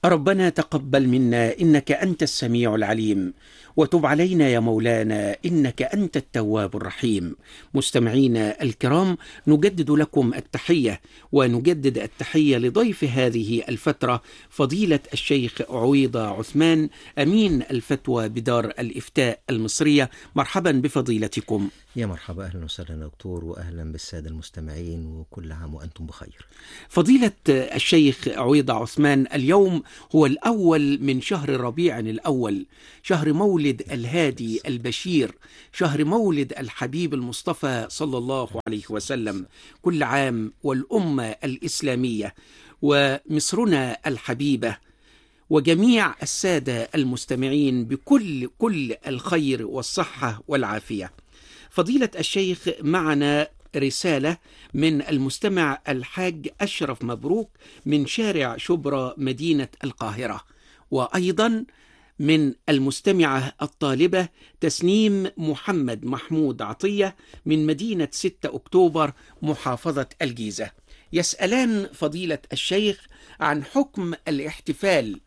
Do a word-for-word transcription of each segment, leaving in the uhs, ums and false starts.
ربنا تقبل منا إنك أنت السميع العليم، وتب علينا يا مولانا إنك أنت التواب الرحيم. مستمعينا الكرام، نجدد لكم التحية، ونجدد التحية لضيف هذه الفترة فضيلة الشيخ عويضة عثمان، أمين الفتوى بدار الإفتاء المصرية. مرحبا بفضيلتكم. يا مرحبا، أهلا وسهلا دكتور، وأهلا بالسادة المستمعين، وكل عام وأنتم بخير. فضيلة الشيخ عويضة عثمان، اليوم هو الأول من شهر ربيع الأول، شهر مولد الهادي البشير، شهر مولد الحبيب المصطفى صلى الله عليه وسلم. كل عام والأمة الإسلامية ومصرنا الحبيبة وجميع السادة المستمعين بكل كل الخير والصحة والعافية. فضيلة الشيخ، معنا رسالة من المستمع الحاج أشرف مبروك من شارع شبرا مدينة القاهرة، وأيضا من المستمعة الطالبة تسنيم محمد محمود عطية من مدينة ستة أكتوبر محافظة الجيزة. يسألان فضيلة الشيخ عن حكم الاحتفال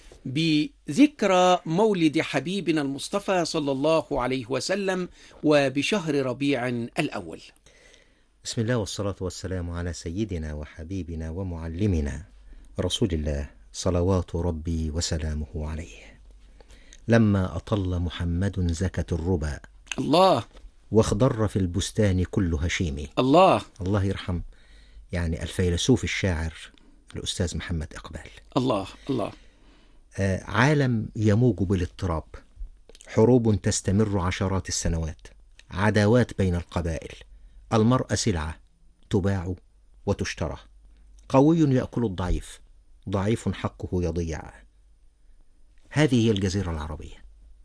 بذكرى مولد حبيبنا المصطفى صلى الله عليه وسلم وبشهر ربيع الأول. بسم الله والصلاة والسلام على سيدنا وحبيبنا ومعلمنا رسول الله صلوات ربي وسلامه عليه. لما أطل محمد زكت الربا الله واخضر في البستان كل هشيم. الله الله يرحم يعني الفيلسوف الشاعر الأستاذ محمد إقبال. الله الله آه عالم يموج بالاضطراب، حروب تستمر عشرات السنوات، عداوات بين القبائل، المرأة سلعة تباع وتشترى، قوي يأكل الضعيف، ضعيف حقه يضيع. هذه هي الجزيرة العربية.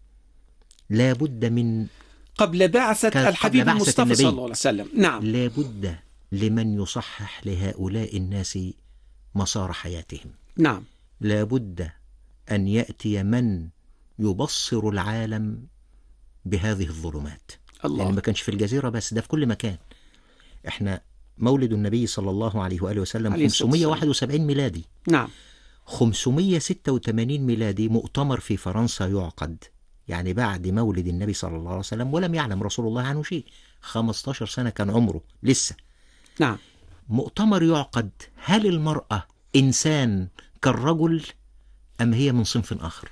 لا بد من قبل بعثة الحبيب بعثة المصطفى النبي. صلى الله عليه وسلم. نعم، لا بد لمن يصحح لهؤلاء الناس مسار حياتهم. نعم، لا بد أن يأتي من يبصر العالم بهذه الظلمات. الله. يعني ما كانش في الجزيرة بس، ده في كل مكان. احنا مولد النبي صلى الله عليه وآله وسلم خمسمائة وواحد وسبعين ميلادي. نعم. خمسمائة وستة وثمانين ميلادي مؤتمر في فرنسا يعقد، يعني بعد مولد النبي صلى الله عليه وسلم، ولم يعلم رسول الله عنه شيء. خمسة عشر سنة كان عمره لسه. نعم. مؤتمر يعقد، هل المرأة إنسان كالرجل أم هي من صنف آخر؟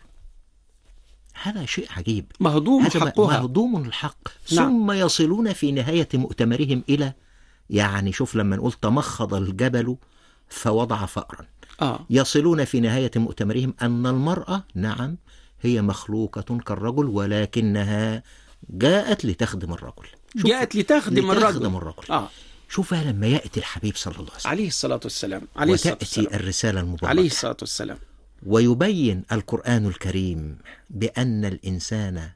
هذا شيء عجيب. مهضوم حقها. مهضوم الحق. نعم. ثم يصلون في نهاية مؤتمرهم إلى، يعني شوف لما نقول تمخض الجبل فوضع فأرا. آه. يصلون في نهاية مؤتمرهم أن المرأة نعم هي مخلوقة كالرجل، ولكنها جاءت لتخدم الرجل. جاءت لتخدم الرجل. لتخدم الرجل. آه. شوف لما يأتي الحبيب صلى الله عليه وسلم عليه الصلاة والسلام عليه الصلاة وتأتي والسلام. الرسالة المباركة عليه الصلاة والسلام، ويبين القرآن الكريم بأن الإنسان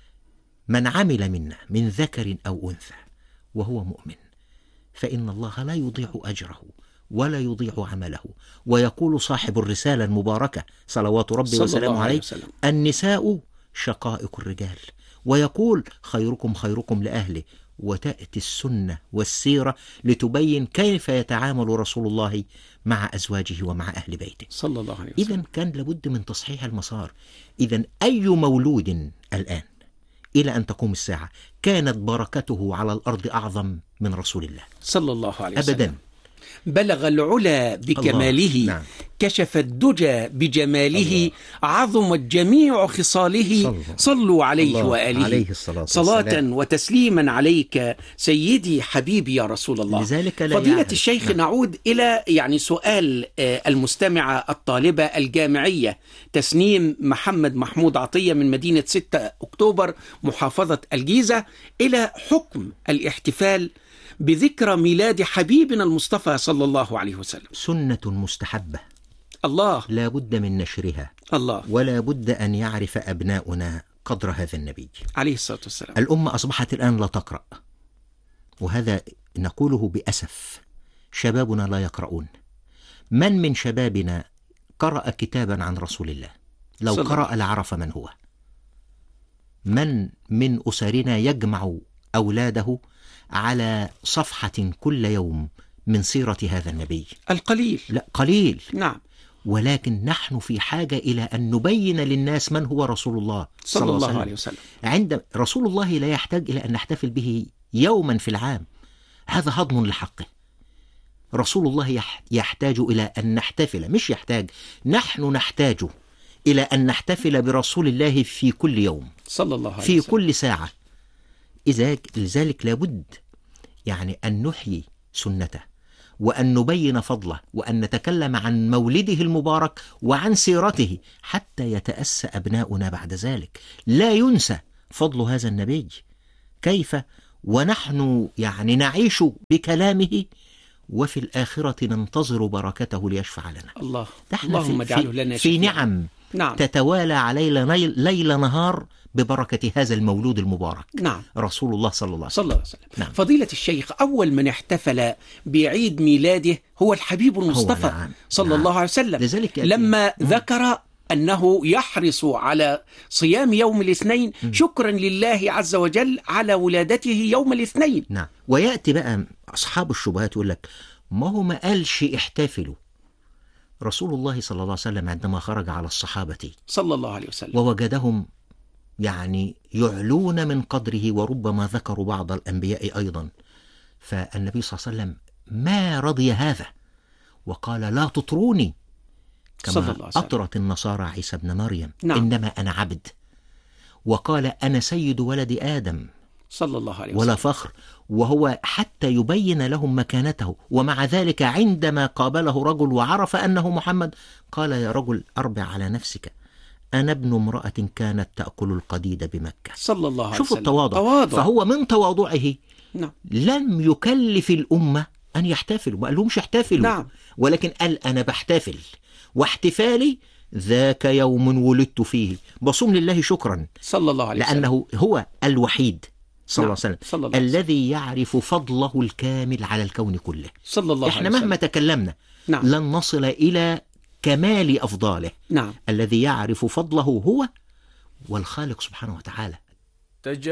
من عمل منا من ذكر أو أنثى وهو مؤمن فإن الله لا يضيع أجره ولا يضيع عمله. ويقول صاحب الرسالة المباركة صلوات ربي وسلامه عليه: النساء شقائق الرجال. ويقول: خيركم خيركم لأهله. وتأتي السنة والسيرة لتبين كيف يتعامل رسول الله مع أزواجه ومع أهل بيته صلى الله عليه وسلم. إذن كان لابد من تصحيح المسار. إذن أي مولود الآن إلى أن تقوم الساعة كانت بركته على الأرض أعظم من رسول الله صلى الله عليه وسلم. أبدا. بلغ العلا بكماله، نعم. كشف الدجى بجماله، الله. عظمت جميع خصاله. صلى. صلوا عليه الله. وآله عليه الصلاة صلاة والسلام. وتسليما عليك سيدي حبيبي يا رسول الله. لذلك لا فضيلة يعرف. الشيخ، نعم. نعود إلى يعني سؤال المستمعة الطالبة الجامعية تسنيم محمد محمود عطية من مدينة ستة أكتوبر محافظة الجيزة، إلى حكم الاحتفال بذكرى ميلاد حبيبنا المصطفى صلى الله عليه وسلم. سنة مستحبة، الله. لا بد من نشرها، الله. ولا بد أن يعرف أبناؤنا قدر هذا النبي عليه الصلاة والسلام. الأمة أصبحت الآن لا تقرأ، وهذا نقوله بأسف. شبابنا لا يقرؤون. من من شبابنا قرأ كتابا عن رسول الله؟ لو قرأ لعرف من هو. من من أسرنا يجمع أولاده على صفحة كل يوم من سيرة هذا النبي؟ القليل. لا، قليل. نعم. ولكن نحن في حاجة إلى أن نبين للناس من هو رسول الله صلى الله عليه وسلم. عند رسول الله لا يحتاج إلى أن نحتفل به يوما في العام، هذا هضم لحقه. رسول الله يحتاج إلى أن نحتفل، مش يحتاج، نحن نحتاج إلى أن نحتفل برسول الله في كل يوم صلى الله عليه في وسلم. كل ساعة. إذا لذلك لابد يعني أن نحيي سنته، وأن نبين فضله، وأن نتكلم عن مولده المبارك وعن سيرته حتى يتأسى أبناؤنا بعد ذلك. لا ينسى فضل هذا النبي. كيف ونحن يعني نعيش بكلامه وفي الآخرة ننتظر بركته ليشفع لنا. الله اللهم اجعله لنا في نعم نعم. تتوالى علينا ليل, ليل نهار ببركة هذا المولود المبارك. نعم. رسول الله صلى الله عليه وسلم, وسلم. نعم. فضيلة الشيخ، أول من احتفل بعيد ميلاده هو الحبيب المصطفى نعم. صلى نعم. الله عليه وسلم، لذلك لما مم. ذكر أنه يحرص على صيام يوم الاثنين م. شكرا لله عز وجل على ولادته يوم الاثنين. نعم. ويأتي بقى أصحاب الشبهات يقول لك ما هو ما قالش احتفلوا. رسول الله صلى الله عليه وسلم عندما خرج على الصحابة صلى الله عليه وسلم ووجدهم يعني يعلون من قدره، وربما ذكروا بعض الأنبياء أيضا، فالنبي صلى الله عليه وسلم ما رضي هذا وقال لا تطروني كما أطرت النصارى عيسى بن مريم. نعم. إنما أنا عبد. وقال أنا سيد ولد آدم صلى الله عليه وسلم ولا فخر، وهو حتى يبين لهم مكانته. ومع ذلك عندما قابله رجل وعرف أنه محمد قال يا رجل أربع على نفسك، أنا ابن امرأة كانت تأكل القديد بمكة. صلى الله عليه وسلم. شوفوا التواضع. تواضع. فهو من تواضعه نعم. لم يكلف الأمة أن يحتفلوا، ما قال لهمش احتفلوا. نعم. ولكن قال أنا بحتفل، واحتفالي ذاك يوم ولدت فيه، بصوم لله شكرا صلى الله عليه وسلم، لأنه هو الوحيد صلى الله عليه وسلم الله الذي يعرف فضله الكامل على الكون كله. صلى الله احنا عليه مهما وسلم. تكلمنا نعم. لن نصل إلى كمال أفضاله. نعم. الذي يعرف فضله هو والخالق سبحانه وتعالى.